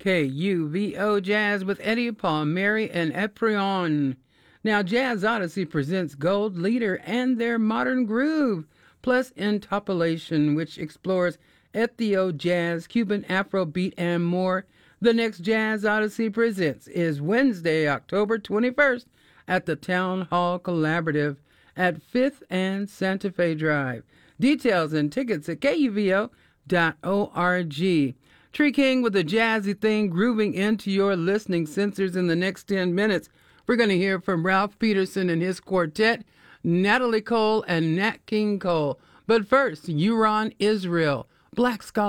KUVO Jazz with Eddie, Palmieri, and Eprion. Now, Jazz Odyssey presents Gold Leader and their modern groove, plus Interpolation, which explores ethio jazz, Cuban Afrobeat, and more. The next Jazz Odyssey presents is Wednesday, October 21st at the Town Hall Collaborative at 5th and Santa Fe Drive. Details and tickets at kuvo.org. Tree King with a jazzy thing grooving into your listening sensors in the next 10 minutes. We're going to hear from Ralph Peterson and his quartet, Natalie Cole and Nat King Cole. But first, Euron Israel, Black Scholar.